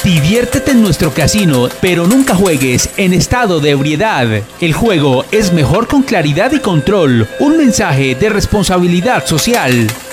Diviértete en nuestro casino, pero nunca juegues en estado de ebriedad. El juego es mejor con claridad y control. Un mensaje de responsabilidad social.